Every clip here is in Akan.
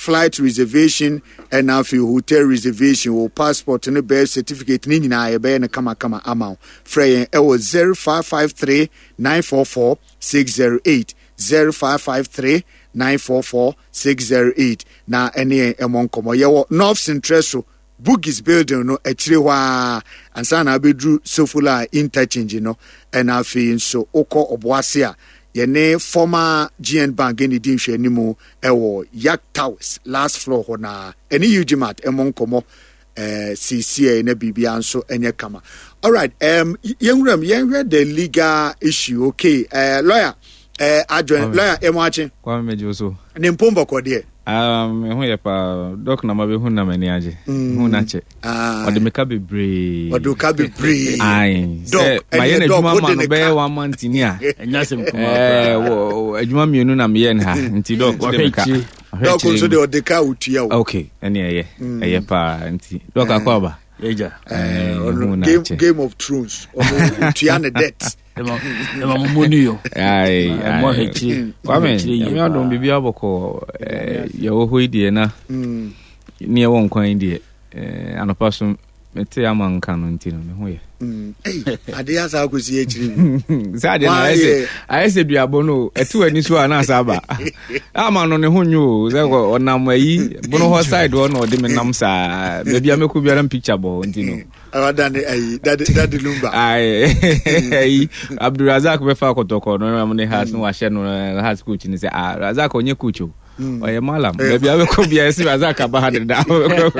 flight reservation and now for hotel reservation or passport and birth certificate ni nyina ye be na kama amount frey e was 0553 944 608 0553 944 608 na ene emonkomo ye wo North Central Bugis building no achire hwa ansa na bedru Sofula interchange no and afi so oko oboase a yene former GN Bank ni din hwe nimu ewo Yak Towers last floor ho na ene Ujimat emonkomo CCA na bibia nso enye kama. All right, yenhwe the legal issue. Okay, lawyer lawyer emwache kwa mejo so ne mpombo kode hu ye pa doc na mabe hu na mani aje hu na che ode meka bebre ai doc maye na juma ma no be 1 month ni a enyasem kuma wo adwuma mienu na me ha nti doc ode meka doc so de ode ka utua wo okay ene eye pa nti doc akwa ba eja Game of Thrones utua ne debt ema momunio ai mo hechi kwa me ya don bibia boko ya wo hoidie na ni e won kwan die anopa so mete amanka no ntino me ho ye ade asa akosi echiri sa ade na ese duabo no etu ani so ana asaba ama no ne ho nyu ze ko onam ayi bono ho side wo no de me nam sa bia meku biara picture bo ntino awadane ayi dadi lumba ai Abdurazak be fa kotoko no am ne has no wa hye no has coach ni se Razak onye coach oye malam bia meku bia ese Razak ba ha de da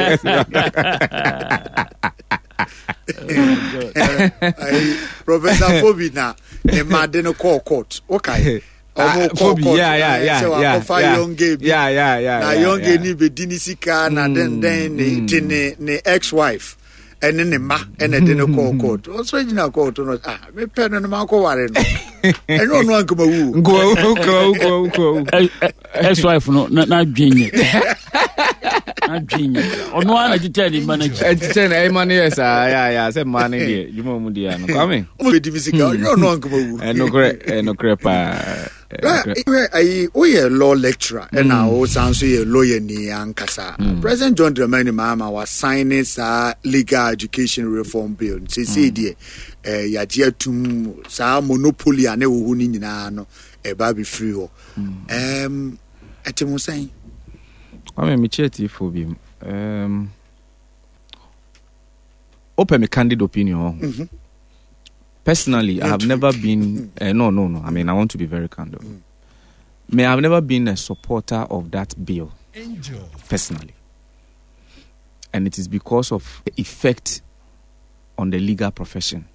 Professor Fobina e madeno court okay Fobi yeah na young ni be dinisika na den ne ex-wife and ne ma and the court also original court no me pen no ma ko ware no and no ankoma wu go ex-wife no na dwenye ono ana jiteli manage jiteli manage ya se manage die juma mu dia no kwame o be divisika no ankoma wu no kre pa ai o ye law lecturer and now sanso ye lawyer ni ankasa President John Dramani Mahama was signing sa legal education reform bill say die ya je atum sa monopoly ane wo ni nyina no e ba be free ho etemu san kwame me cheti for bi open me candid opinion personally I have never been no I mean I want to be very candid. I have never been a supporter of that bill personally, and it is because of the effect on the legal profession.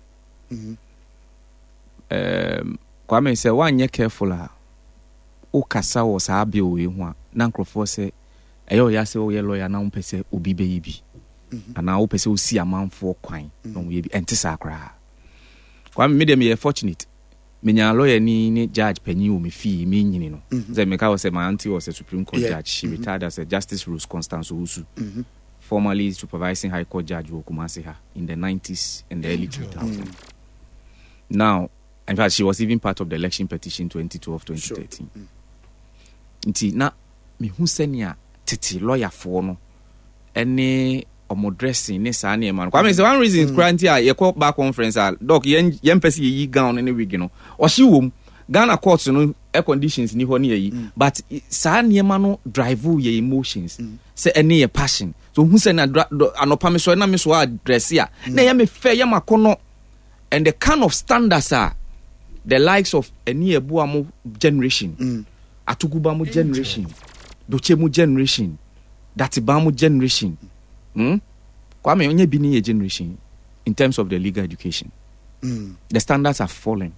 Kwame say one year careful o kasa was a bill we ho na nkrofo say eyo ya say o ye lawyer na umpese obi be yibi ana o pese o si amanfo kwan no we bi ente sakra kwame me dem ye fortunate menya lawyer ni judge panyi o me fi me nyini no say me ka say my auntie was a Supreme Court judge. She retired as a Justice Rose Constance Owusu, formerly supervising High Court Judge Kumasi in the 90s and the early 2000s. Now, in fact, she was even part of the election petition 2012-2013. Nti na me hu senia tete lawyer for no any omo dressing ne sa na man. Kwame say one reason granty a ye call back conference a doc yen pese yi gown ne wig no. O hye wom Ghana courts no air conditions ni ho ne yi but sa na no drive your emotions. Say any passion. So hu say na anopa me so na me so address ya. Na ye me fair ye makono and the kind of standards are the likes of any ebuamo generation. Atugubamu generation, Dochemu generation, Datibamu generation. Kwame onye bini ye generation in terms of the legal education. The standards are falling.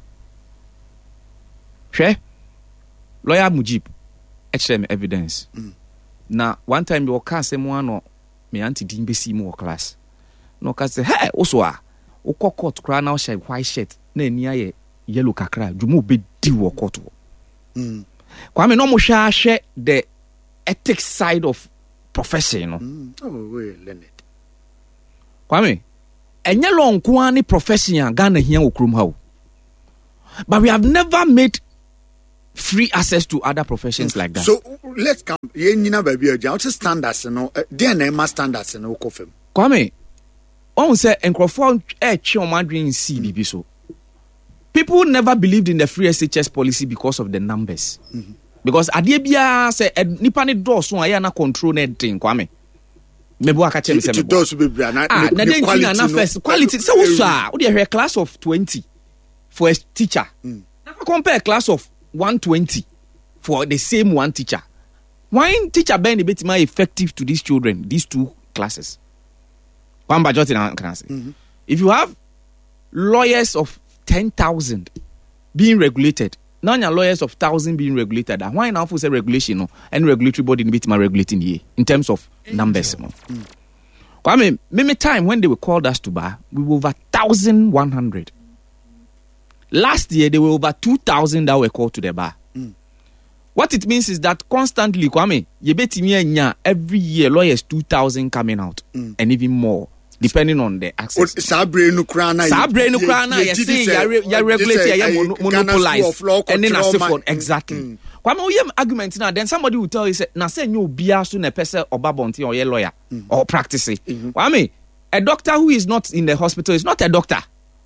Sure? Lawyer Mujib, HM evidence. Now, one time you can say no me auntie dimbe si mo class. No ka say, hey, oswa, o court kra na o white shirt, na enia ye yellow kakra, jumu be di wo court. Kwame no mo share the ethics side of profession, you know. Oh, we learn it. Kwame, enye lo nko ani profession Ghana here wo krom ha. But we have never made free access to other professions like that. So let's come. Yenina baby oja. What's standards no? DNA standards no kofem. Kwame, one say enkrofo omadrin CBB so. People never believed in the free SHS policy because of the numbers. Mm-hmm. Because adebia say nipa ne do so aya na control na thing Kwame. Mebo aka che me say mebo. Na den tina na first quality say wo so a wo dey class of 20 for a teacher. Na compare a class of 120 for the same one teacher. Why teacher ben bit more effective to these children, these two classes? One budget can say. If you have lawyers of 10,000 being regulated, now your lawyers of 1,000 being regulated, why now for say regulation no and regulatory body in bit more regulating here in terms of numbers? I mean, many time when they were called us to bar, we were over 1,100. Last year, there were over 2,000 that were called to the bar. What it means is that constantly, Kwame, every year, lawyers 2,000 coming out, and even more, depending on the access. Sabre no krana, you say, you regulate, you monopolize, and then I say for exactly. Kwame, we have arguments now, then somebody will tell you, say, na say you be a soon a person or babonti or a lawyer or practicing. Kwame, a doctor who is not in the hospital is not a doctor.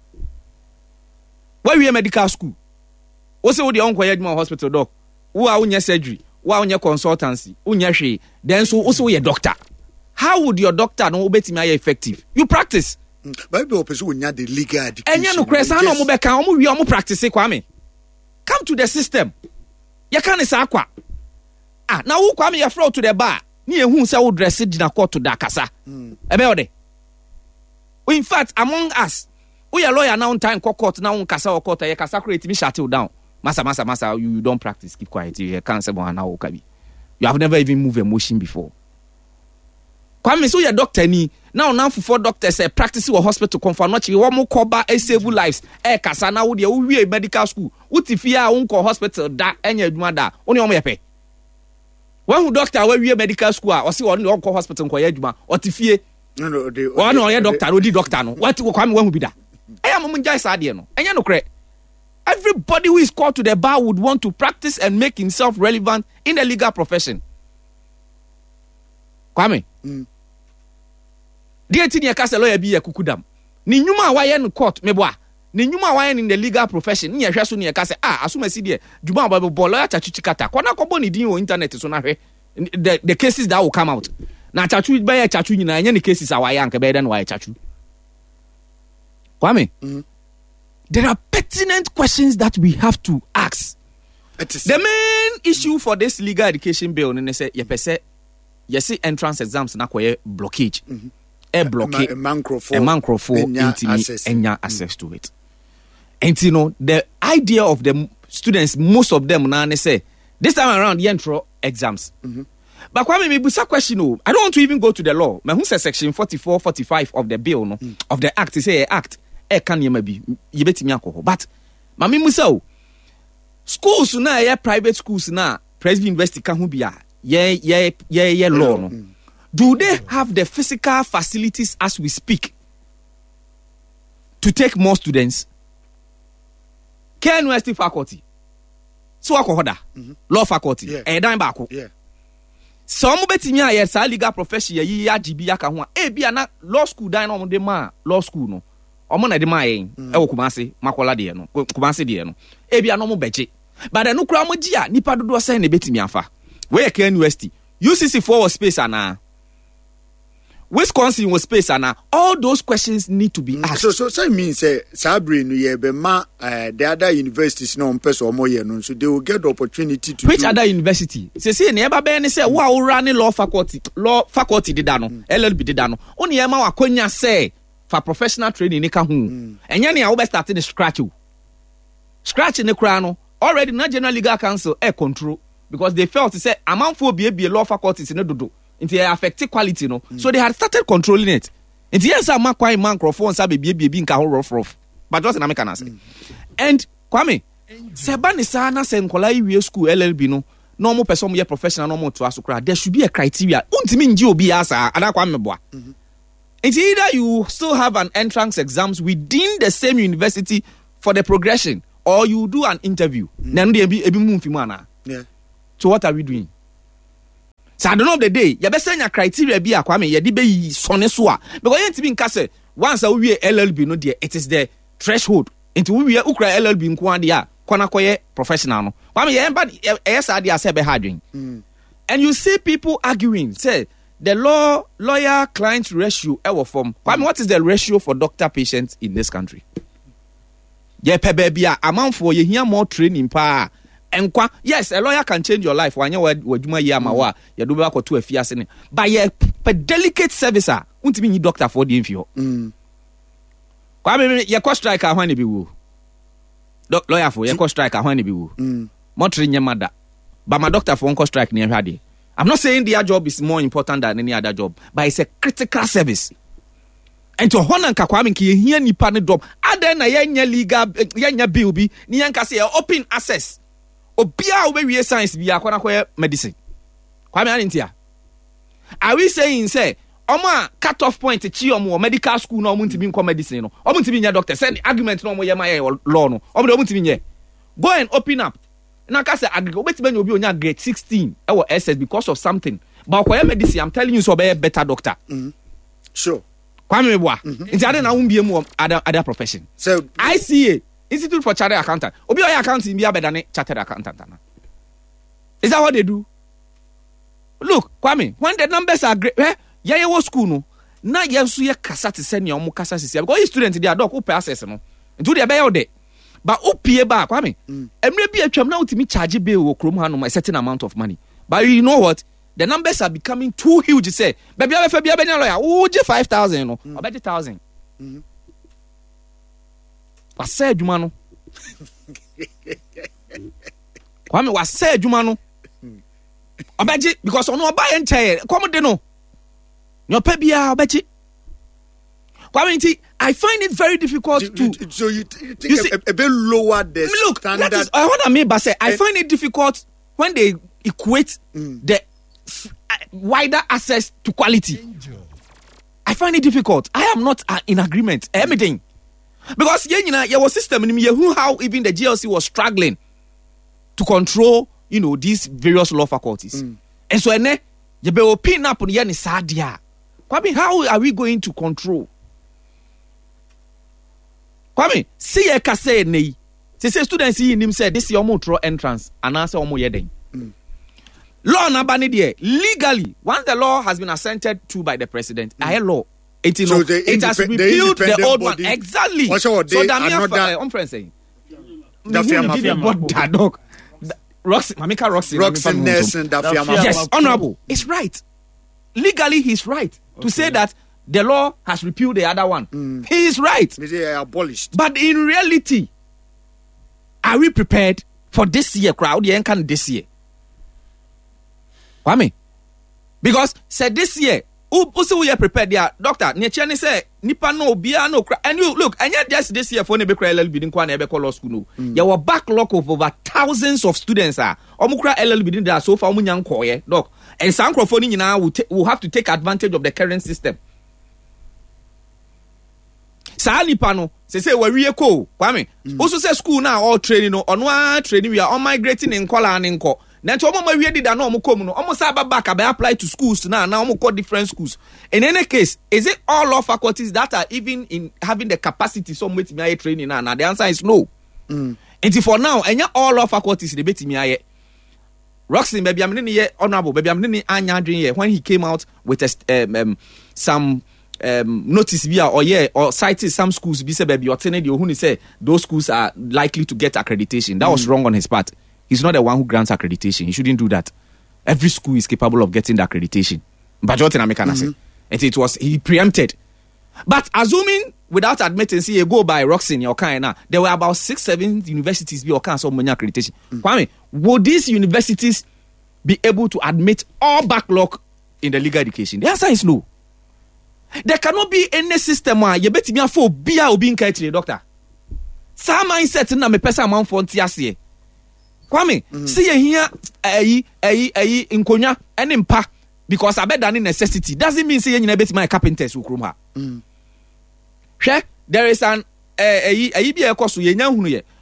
Why we a medical school? What's the uncle hospital doc? Who are on your surgery? Who are on your consultancy? Then so also a doctor. How would your doctor know better me effective? You practice. But the person will not the legal education. And you know, Chris, I know we practice Kwame. Come to the system. You can't say aqua. Now who Kwame you flow to the bar? Ni who say would dress it in a court to Dakasa. In fact, among us. We are lawyer now time court now kasa or court ya kasa create me shut down. Masa you don't practice, keep quiet. You can't say now okabi. You have never even moved a motion before. Kwame so your doctor ni now for doctors say practice or hospital confirm not you want more cover save lives. Kasa now we medical school. Utifia unko hospital da enya adwuma da. Oni omo yepe. When who doctor we medical school or see on unko hospital nko adwuma otifie. No they. One or doctor no di doctor no. What Kwame when who be da? Everybody who is called to the bar would want to practice and make himself relevant in the legal profession. Kwame. Dear Tinia Castle lawyer be a kukudam. Ni nyuma wa yen court meboa. Ni nyuma wa yen in the legal profession. Ni ehwa so ni Castle asuma si de Juma Bible lawyer chachuchikata. Kwana kobo ni din o internet so na hwe. The cases that will come out. Na chachu be chachu nyina anya ni cases awaye anka be den wa chachu. Kwame, there are pertinent questions that we have to ask. The main issue for this legal education bill is say you see entrance exams na koye blockage. A blockade, a microphone any access to it. And you know, the idea of the students, most of them now they say this time around the intro exams. But Kwame, me busa question I don't want to even go to the law. Me who say section 44, 45 of the bill no of the act say act. Can you maybe you bet me alcohol? But Mami Musa schools na private schools na Presby University can be yeah law no. Do they have the physical facilities as we speak to take more students? Care University faculty. So akohoda law faculty. Dan bako. Some beti me aye sa legal profession ye agibi aka ho a bia na law school dan no de ma law school no. Omo na de ma yen e wo Kumasi makola de no Kumasi de no e bia no mo beje but the no kura mo gi a nipa dodo sen na betimi afa we Ken University UCC4 was space ana Wisconsin was space ana all those questions need to be asked. So means Sabre no ye be ma the other universities no person or more no so they will get the opportunity to which other university say na eba be ni say wo a run law faculty did no LLB did no oni e ma wa kwanya say for professional training nika hu enya ne a wo be start the scratch ne kra no already na general legal council control because they felt to say amountful be law faculties in dodo it affect quality no so they had started controlling it it yes am kwai man microphone say be nka ho rough but just na make can say and Kwame seba ni sa na se nkola iwie school LLB no normal person ye professional normal to asukra there should be a criteria untimi nji obi asa ada Kwame boa. It's either you still have an entrance exams within the same university for the progression, or you do an interview. Then they be move mana. Yeah. So what are we doing? So at the end of the day, you better your criteria be a Kwame. You di be sonesua because you ain't been cast. Once we LLB no there, it is the threshold. Into we ukra LLB nko dia kona koye professional no. Kwame you but yes idea say be hard. And you see people arguing say the lawyer client ratio ever form. Kwame, what is the ratio for doctor patients in this country? Yeah, baby, amount for you hear more training pa. And yes, a lawyer can change your life. When you yamawa, you do back to a fiasini. But yeah, a delicate servicer, won't mean you doctor for the info. Kwame, you cost striker when you be woo. Lawyer for you cost striker when you be woo. More train your mother. But my doctor for one cost strike near Hadi. I'm not saying their job is more important than any other job, but it's a critical service. And to Honan Kakwami ki here ni partner job. Other na yenya legal yenya bill bi ni yanka say open access. Obia we science bi akwana kwa medicine. Kwame anintia. Are we saying say omo cut off point chi omo medical school no omo ntimi nko medicine no. Omo ntimi nya doctor send argument no omo ye ma law no. Omo ntimi nye. Go and open up. Na ka say agree obetime obi onya grade 16 e wo SS because of something. But kwa medicine I'm telling you so be better doctor. Sure. Kwame boa. Nti ade na umbie mu other profession. So ICA, Institute for Chartered Accountant. Obi oya accounting be better than chartered accountant na. Is that what they do? Look, Kwame, when the numbers are great, yeah, was school no. Na yensu ye kasa te send your mu kasa sisi. Because you student they are doc who access no. Nti they be out there. But opie ba Kwame. Emre bi atwam na utimi charge bill wo krom ha no a certain amount of money. But you know what? The numbers are becoming too huge. Say, baby, I be a lawyer. Oh, 5,000 no, I bet 1,000. What said you mano? Kwame, what said you mano? I bet you because on no buy and chair. Come on, no. Your pebia, I bet you. Kwame, I find it very difficult to. So you think you see, a bit lower the look, standard. That is what I mean by say. I find it difficult when they equate the wider access to quality. I find it difficult. I am not in agreement. Everything. Because your system in how even the GLC was struggling to control, these various law faculties. And so you be open up on yani sadia. Kwame, how are we going to control? Kwame, see a kase nei. Say students see him say this your motor entrance and answer omo yeden. Law nabani there legally once the law has been assented to by the president. Law. It has repealed the old one exactly. So Damia I'm friend saying. Yes, honorable. It's right. Legally, he's right to say that the law has repealed the other one. He is right. Abolished. But in reality, are we prepared for this year crowd? This year. Kwame, because said this year, also we are prepared. There, doctor. Nichani say nipa no bia no. And you look, and yet just this year for ne be LLB didn't kwa ne be law school no. There were backlog of over thousands of students. Omukra LLB didn't there so far omunyan koye doc. And some crofoni now will have to take advantage of the current system. Sa nipa no say we ko Kwame. Also say school now all training no onwa training we are all migrating in Kola and Nko. Then to omo we did no omo come no omo say back apply to schools now omo call different schools. In any case, is it all law faculties that are even in having the capacity some way to me training now? The answer is no. And for now, enya all law faculties they bet me aye. Roxy baby I'm here honorable baby I'm anya dream when he came out with some notice via or cited some schools be say baby or tell you who say those schools are likely to get accreditation. That was wrong on his part. He's not the one who grants accreditation. He shouldn't do that. Every school is capable of getting the accreditation. But he preempted. But assuming without admitting, see, you go by Roxy in your kind now, there were about 6-7 universities be so many accreditation. Kwame, would these universities be able to admit all backlog in the legal education? The answer is no. There cannot be any system where you bet me for beer or being care to the doctor. Some mindset na me pesa amount for ntiase. Kwame, see here inkonya enimpa because I bet that necessity doesn't mean say you bet my carpenters ukrum ha. There is an be course yenya hunu ye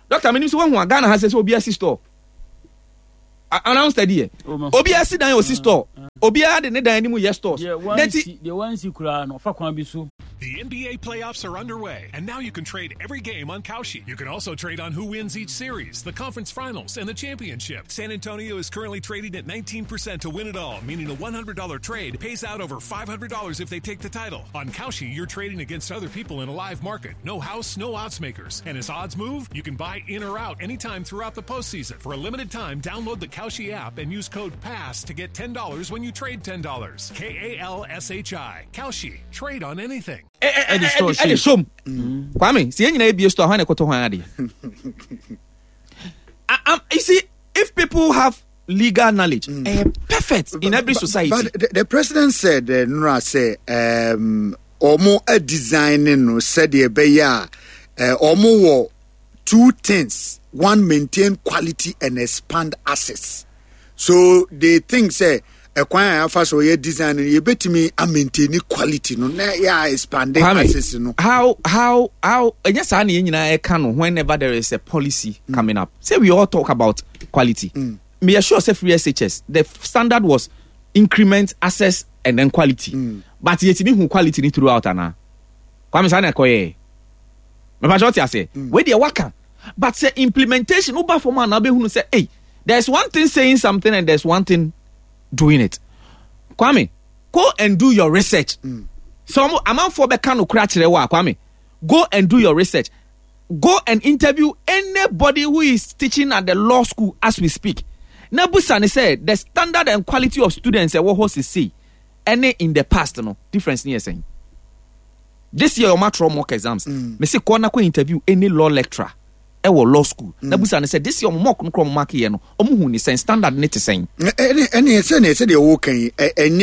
Dr. Menim so one Ghana has says OBS store. Announced idea. OBS dan your store. Obia de ne dan animu yes stores. The ones you kura no fa kwan bi so. The NBA playoffs are underway, and now you can trade every game on Kalshi. You can also trade on who wins each series, the conference finals, and the championship. San Antonio is currently trading at 19% to win it all, meaning a $100 trade pays out over $500 if they take the title. On Kalshi, you're trading against other people in a live market. No house, no odds makers. And as odds move, you can buy in or out anytime throughout the postseason. For a limited time, download the Kalshi app and use code PASS to get $10 when you trade $10. KALSHI. Kalshi. Trade on anything. Eddie Shom. Kwame, see you be a store when I go to Hwadi. You see, if people have legal knowledge, perfect in every society. But the president said, Nura say, omo a designing said the beya, omo 2 things: one, maintain quality and expand access. So they think say. Acquire first or design and you bet me I maintain quality no expanding access no. How yes I can whenever there is a policy coming up. Say we all talk about quality. Me assure say free SHS the standard was increment, access and then quality. But yet me who quality ni throughout ana. Kwame sana koye. Me pa joti ase. We dey waka. But say implementation uba for man na be who say hey there's one thing saying something and there's one thing doing it. Kwame, go and do your research. Some amount for Bekano Kratchewa, Kwame. Go and do your research. Go and interview anybody who is teaching at the law school as we speak. Nabusani said the standard and quality of students at what is see. Any in the past, no difference near saying. This year, your mock exams. Me say, Kwanako interview any law lecturer. Law school. Nabusani said this year mock no mark here no. Omuhuni saying standard net saying. Any say the okay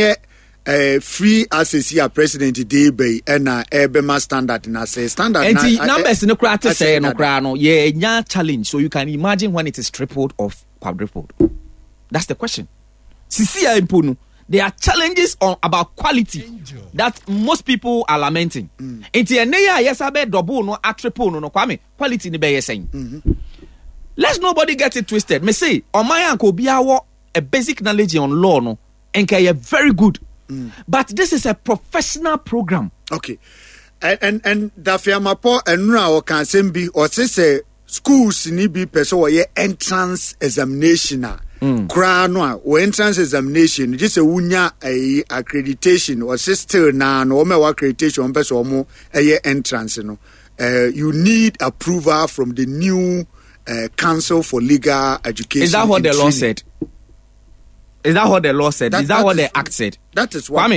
and free access here president day bay and ebema standard na say standard. And numbers no crate say no crano. Yeah, nya challenge. So you can imagine when it is tripled or quadrupled. That's the question. Sisia impunu. There are challenges about quality that most people are lamenting. Inti eneya yesabe double no triple no kwame quality ni be yesaying. Let's nobody get it twisted. Me say on my uncle biawo a basic knowledge on law no enke very good. But this is a professional program. Okay. And Dafiamapo enra o kan sembi o say schools ni bi person wo entrance examination. Krano or entrance examination just a wunya a accreditation or still na no me accreditation person mo entrance no you need approval from the new Council for Legal Education. Is that what the law said? Is that what the law said? Is that what the act said? That is what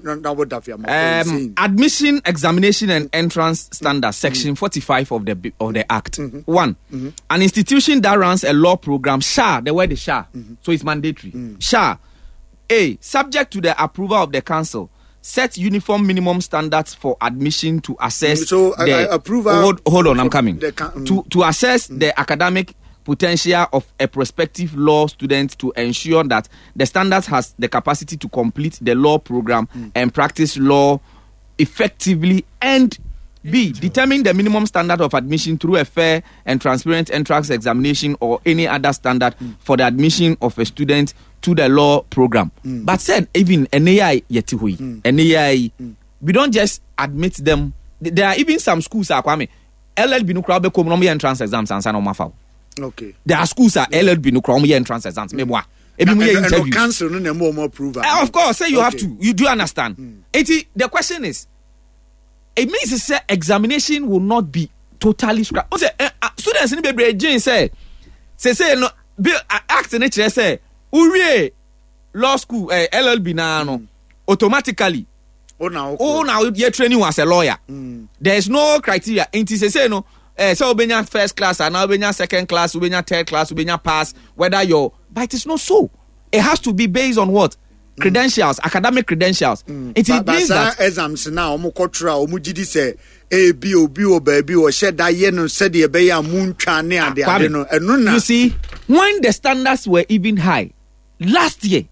admission, examination and entrance standards, section 45 of the act. 1. An institution that runs a law program shall, the word is shall, so it's mandatory. Shall, A, subject to the approval of the council, set uniform minimum standards for admission to assess the approval. Hold on, I'm coming. To assess the academic potential of a prospective law student to ensure that the standard has the capacity to complete the law program and practice law effectively, and B, determine the minimum standard of admission through a fair and transparent entrance examination or any other standard for the admission of a student to the law program. But said even NAI yetihui, NAI, we don't just admit them. There are even some schools are kwame LLB no crowd be entrance exams and san on okay. There are schools are LLB no crowd entrance exams. Memoir. Council no more approval. Of course, say you have to. You do understand. The question is, it means that examination will not be totally scrapped. Students in the Beijing say no. Act nature say uriye law school LLB na no automatically. Now you're training as a lawyer. There is no criteria. Inti say no. So obenya first class and now obenya second class, obenya third class, obenya pass. Whether you're, but it is not so. It has to be based on what? Credentials, academic credentials. It means that exams now omukotra omugidi say B O baby or shed that yeno said the beya moon chane and the you see, when the standards were even high last year,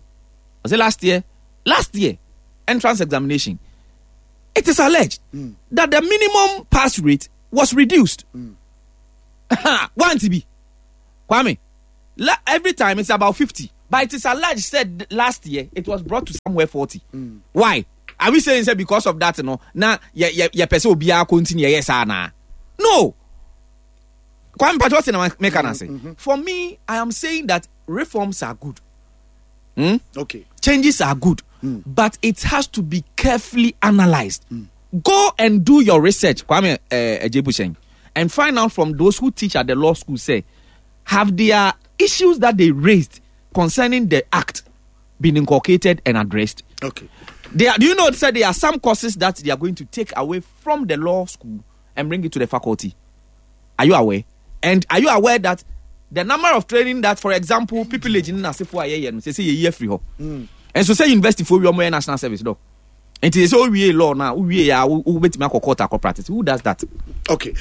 entrance examination, it is alleged that the minimum pass rate was reduced. One to be. Kwame, every time it's about 50. But it is alleged said last year it was brought to somewhere 40. Why? Are we saying because of that? No, now your person will be continue. Yes, Anna. No. Kwame, but what's in my mechanism? For me, I am saying that reforms are good. Okay. Changes are good, but it has to be carefully analyzed. Go and do your research, Kwame Ejebushen, and find out from those who teach at the law school. Say, have their issues that they raised concerning the act been inculcated and addressed? Okay. Do you know that there are some courses that they are going to take away from the law school and bring it to the faculty? Are you aware? And are you aware that the number of training that, for example, people in Nasifo say year free and so say university for your national service dog. And it is all we law now. We bet me court practice. Who does that? Okay.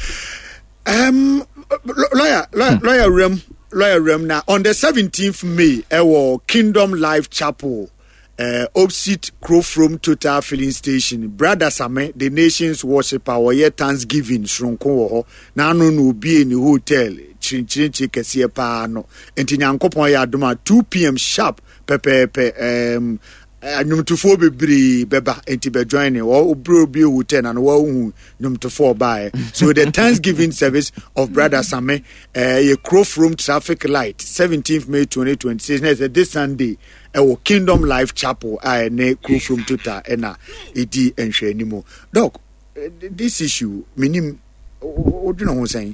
Lawyer Rem now on the 17th May, our Kingdom Life Chapel, opposite Crowfrom Total Filling Station, Brother Same, the nation's worshipper, our year Thanksgiving, Shronko, now no be in the hotel, Chinchi Kasiepano, and Tinyankopon Yaduma, 2 p.m. sharp, Pepe, num to 4 be beba enti joining or bro be hotel and wo num to 4 by so the Thanksgiving service of Brother Same a Crowfrom traffic light 17th May 2026 next this Sunday Kingdom Life Chapel ne Crowfrom Total na edi enhwe animo doc this issue minim what do you know saying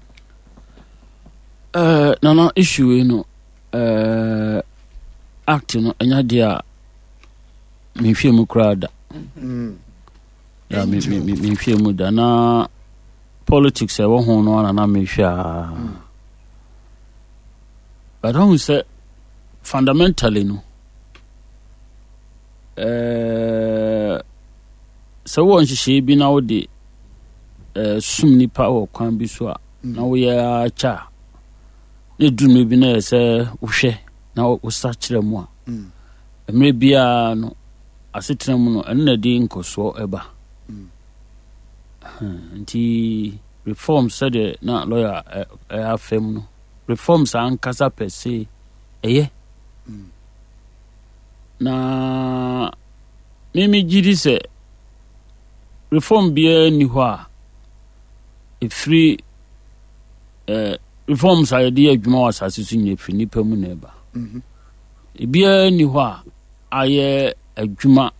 no issue act no enya dia me fie mu crowd ya me fie mu da na politics e wo ho no na me hwe but I don't say fundamentally no so won hye bi na wo de sum nipa wo kwan bi so a na wo ya cha ne dunu bi na se wo hwe na wo sa kire mu a emre bia no asetram no enne di nkoso eba nti reforms said na lawyer afem no reforms ankasa per se eye na mimi gidi se reform bia ni ho a free reforms idea adwuma wasase so nya free nipa mu na eba bia ni ho a aye adwuma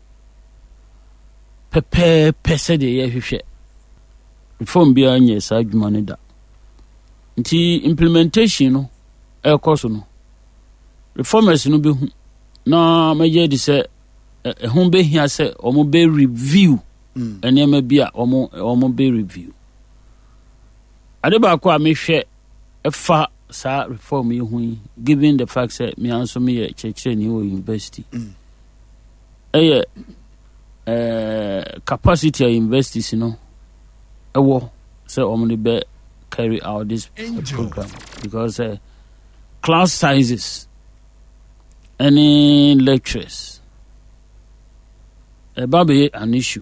pepe pese de ye hwehwe reform bia nya sa adwuma ne da nti implementation no ekoso no reformers no be na meje di se ho be hia se omo be review enema bia omo be review ade ba ko a mehwe efa sa reform yi hu given the fact that me anso me ye chekire ni wo university capacity of universities no ewo say omni be carry out this program because class sizes any lectures about an issue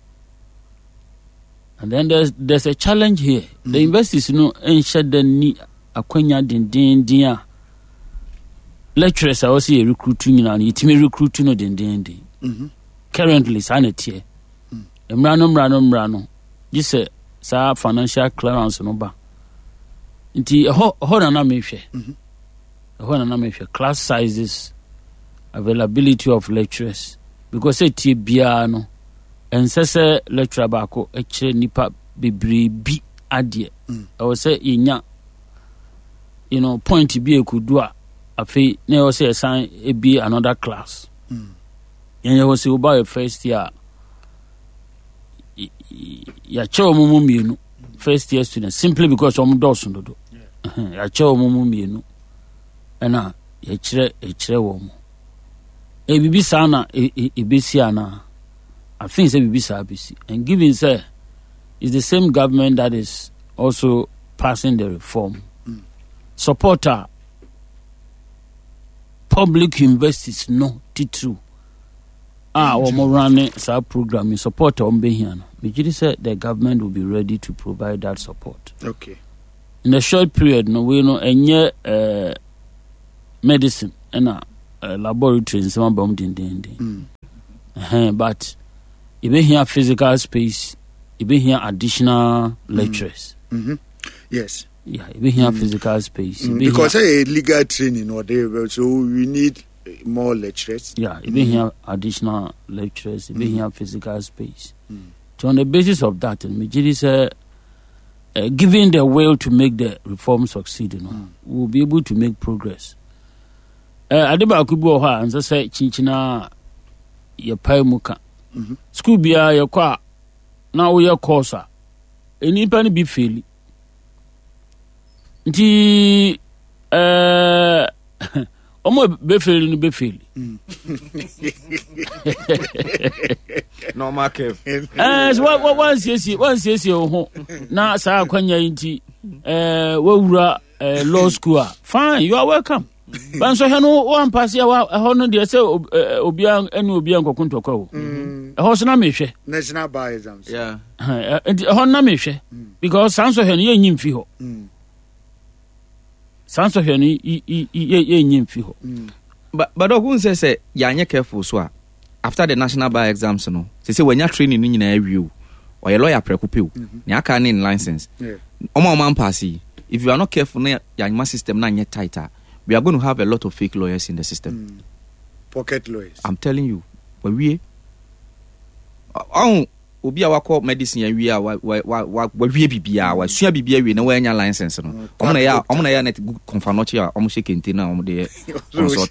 and then there's a challenge here the universities ensure the need akwanya din lecturers are also recruiting and itime recruiting no din currently sanity emrano this sa financial clearance no ba nti ho na mehwe class sizes availability of lecturers because it bia no ensese lecturer ba ko ekire nipa bebre bi ade I will say inya point bi ekudu a afi na I say assign e be another class yen you say about first year ya chewo mumu mienu first year students simply because om doso dodo ya chewo mumu mienu ena ya chire wo mu bibi sana ebesi ana I think say bibi sa abisi and given say is the same government that is also passing the reform supporter public universities no true omo running sa program in support on be here no we just said the government will be ready to provide that support okay in a short period no we no enye medicine and laboratory in some bomb din. But you be here physical space, you be here additional lecturers. Yes. Yeah, you be here physical space. Because a legal training or whatever, so we need more lecturers. Yeah, you be here additional lecturers, you be here physical space. So on the basis of that, Mijiri said, giving the will to make the reform succeed, we'll be able to make progress. Adeba Kubo ha and say Chinchina ye pay muka. School bia ye kwa na we ye course. Any penny be fairly. Nti omo be fairly no be fairly. No market. So what once yes ho na sa kwanya nti wawura law school. Fine, you are welcome. But so no one pass ya no dey say obia enu obia nkokunto kwa ho so na mehwe national bar exams. Yeah. Ho na mehwe because sanso he no ye nyimfi ho. Sanso he no ye nyimfi ho. But who say ya anye careful so after the national bar exams no say when you training no nyina awie or your lawyer prekupe nya aka in license omo pass if you are not careful na ya system na anye tighter, we are going to have a lot of fake lawyers in the system. Pocket lawyers. I'm telling you. But we obi a wako medicine ya we wa bibia wa sua bibia we na wa nya license no. Omna ya net confanochi a omo shekente na omo de consult.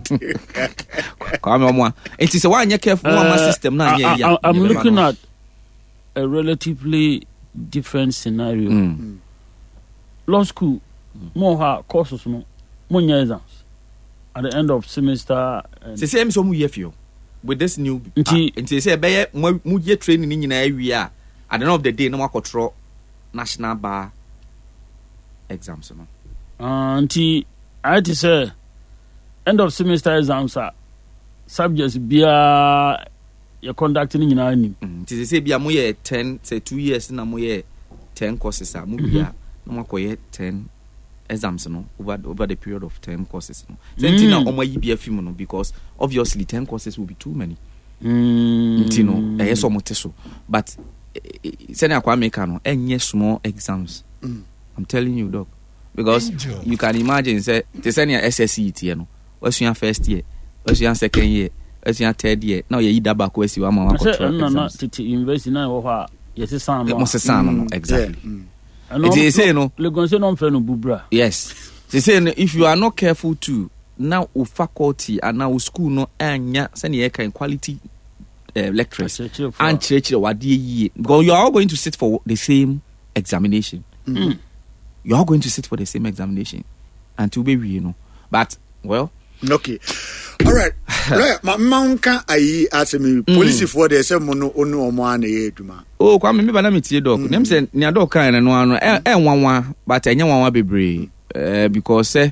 Kwame omo. It is a one careful one system na nya. I'm looking at a relatively different scenario. Law school more courses no. Munya exams at the end of semester. Say am so mu yefio with this new nti say be mu ye training ni nyina awie at the end of the day no makotro national bar exams no. Nti I to say end of semester exams are subjects bia your conduct ni nyina ani. Nti say bia mu ye 10 say 2 years na mu ye 10 courses a mu bia no makoye 10 exams no over the period of 10 courses no. Same na omo yi bia film no because obviously 10 courses will be too many. No so moteso but say na kwa make no enye small exams. I'm telling you dog because you can imagine say they say na SSCE no what's your first year, what's your second year, what's your third year, now you da back wesi wa ma control exams. University na wo ha yes san no exactly. They say no. Yes. They say if you are not careful too, now faculty and now school no anya send ye kind quality lecturers and church because you are all going to sit for the same examination. You are going to sit for the same examination until baby you know. But well. Okay. All right. Right. Manka ayi asemi police for the say mono onu omo ana ye aduma. Oh, kwa me ba na metie dog. Nem say nia dog kan na no ano enwanwa but enye wanwa bebre because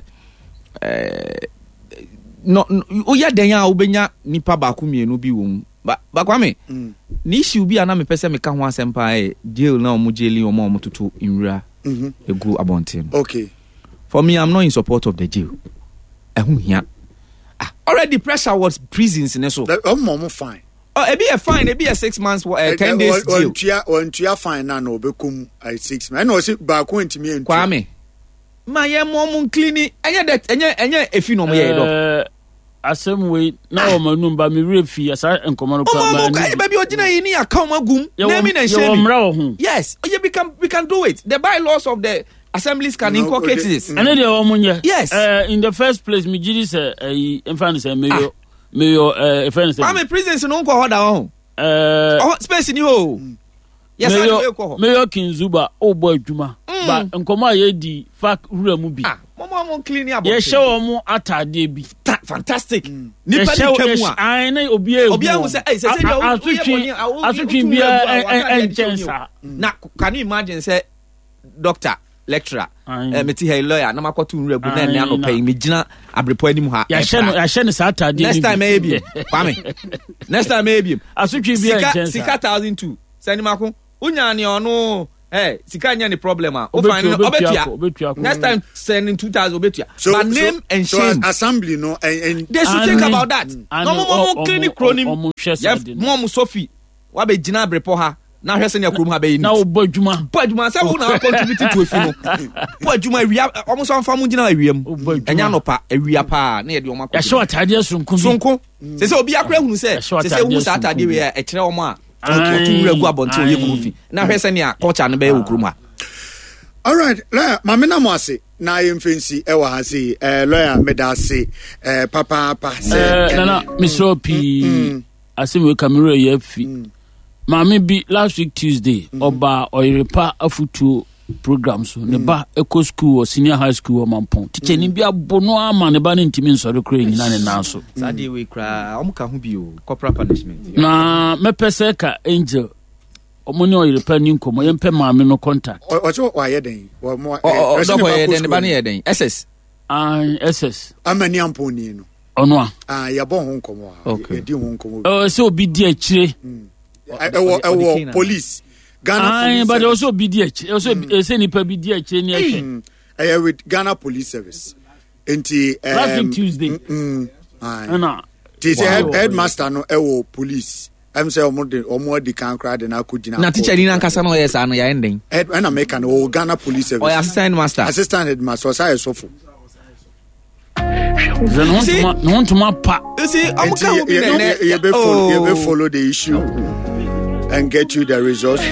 no oya den a obenya nipa ba ku mienu bi wo mu. Ba kwa me ni issue bi ana me pese me ka ho asempa jail na omo jaili omo tutu inwura egu abonten. Okay. For me I'm not in support of the jail. Ehun hia. Already pressure was prisons in so. Fine. Oh, it be a fine. It be a 6 months, 10 days jail. On fine na no bekum 6 months. I know see back into me. Kwame. My mom cleaning. Anya efi no me do. Asem we na o manum ba me refi asa enkomo kwa ba. Baby ogina yi ni account magum. Na me na shame. Yes. Oh, yeah, we can do it. The bylaws of the assemblies can inculcate this. And then the yes. In the first place, me jiri say infant say mayor infant say. I'm a prison no ko hoda on. Space ni ho. Yes, Mayor Kinzuba obo adwuma. But nkomo aye di fact rura mu bi. Mo clean up. Ye show mo atade bi. Fantastic. Nipa di twemu a. Ai na obi e. Obi an say say asutwi bia enchensa. Na can you imagine say doctor lecturer meti hey lawyer na makoto nru egu na nne no pay me gina abrepo anim ha ya hye no sa atade next time maybe kwame next time maybe asutwi bia sika 1002 sani mako unya ne ono hey sika nya ni problem a obetua next time sending 2000 obetua but name and shame so assembly no and they should think about that no mo clinic cronim mom Sophie wa be gina brepo ha na hwese ne akrom ha be ni na bodwuma say wo na contribute to afi no bodwuma awia omo so amfa mu gina awiam enya no pa awia pa na ye de omo akọ ya show atade sunku se obi akra hunu se hu sa atade we e kire omo a otu regu abonte oye kofi na hwese ne a culture no be okrom ha. All right, lawyer, mamina mo ase na yemfensi e wa ha se lawyer medase papa say na Mr. P asemi camera ye fi Mami bi last week Tuesday oba oirepa afutu program so ne ba eco school or senior high school or mampon teacher ni bia bono ama ne ba ne ntimi nsore kra nyina ne nanso sade we kra omka ho bio corporal punishment na mepese ka angel omoni oirepa ni nkomo yempe mami no contact ocho wa yeden wo mo do yeden ba ne yeden ss ss amani amponi no ono yabon ho nkomo yedi ho nkomo so obi di akire ewo police Ghana police but also BDH also say nipa BDH ni with Ghana Police Service enti last Tuesday na teacher headmaster no ewo police am say omo de kan kra de na akugina na teacher ni nankasa no yes ano ya ending head na make an Ghana Police Service assistant headmaster say sofo no to my pa see you be follow the issue and get you the results.